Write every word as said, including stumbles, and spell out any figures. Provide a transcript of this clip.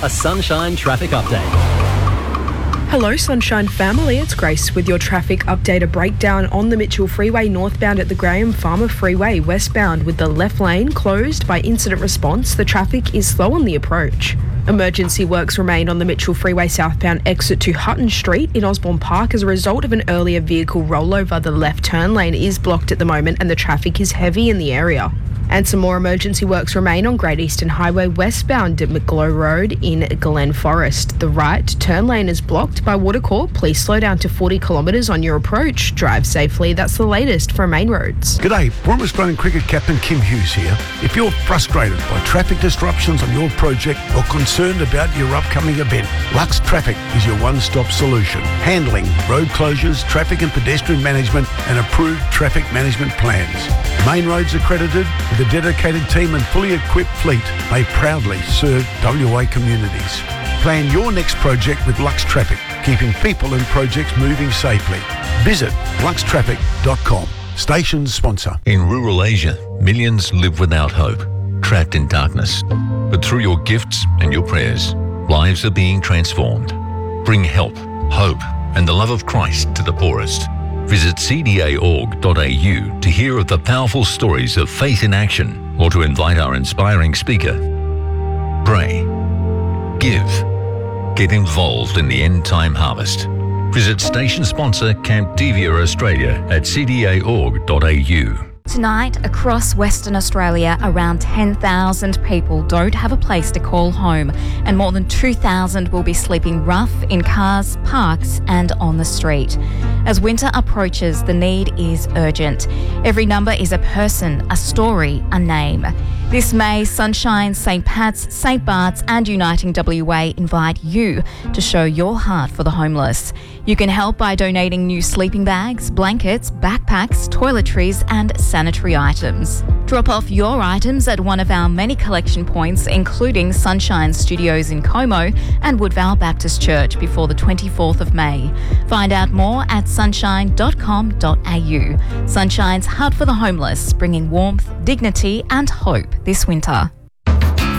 a Sunshine traffic update. Hello Sunshine family, it's Grace with your traffic update. A breakdown on the Mitchell Freeway northbound at the Graham Farmer Freeway westbound with the left lane closed by incident response. The traffic is slow on the approach. Emergency works remain on the Mitchell Freeway southbound exit to Hutton Street in Osborne Park as a result of an earlier vehicle rollover. The left turn lane is blocked at the moment and the traffic is heavy in the area. And some more emergency works remain on Great Eastern Highway westbound at McGlow Road in Glen Forest. The right turn lane is blocked by Watercorp. Please slow down to forty kilometres on your approach. Drive safely. That's the latest from main roads. G'day, former Australian cricket captain Kim Hughes here. If you're frustrated by traffic disruptions on your project or concerned about your upcoming event, Lux Traffic is your one-stop solution. Handling road closures, traffic and pedestrian management and approved traffic management plans. Main roads accredited with a dedicated team and fully equipped fleet, they proudly serve W A communities. Plan your next project with Lux Traffic, keeping people and projects moving safely. Visit lux traffic dot com. Station sponsor. In rural Asia, millions live without hope, trapped in darkness. But through your gifts and your prayers, lives are being transformed. Bring help, hope, and the love of Christ to the poorest. Visit c d a dot org dot a u to hear of the powerful stories of faith in action or to invite our inspiring speaker. Pray. Give. Get involved in the end time harvest. Visit station sponsor Camp Devia Australia at c d a dot org dot a u. Tonight, across Western Australia, around ten thousand people don't have a place to call home, and more than two thousand will be sleeping rough in cars, parks and on the street. As winter approaches, the need is urgent. Every number is a person, a story, a name. This May, Sunshine, Saint Pat's, Saint Bart's and Uniting W A invite you to show your heart for the homeless. You can help by donating new sleeping bags, blankets, backpacks, toiletries and sanitary items. Drop off your items at one of our many collection points, including Sunshine Studios in Como and Woodvale Baptist Church before the twenty-fourth of May. Find out more at sunshine dot com dot a u. Sunshine's Heart for the Homeless, bringing warmth, dignity and hope this winter.